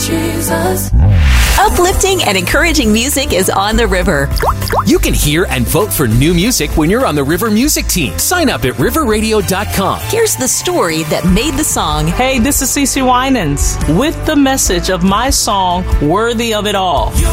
Jesus. Uplifting and encouraging music is on the river. You can hear and vote for new music when you're on the River Music Team. Sign up at riverradio.com. Here's the story that made the song. Hey, this is CeCe Winans with the message of my song, Worthy of It All.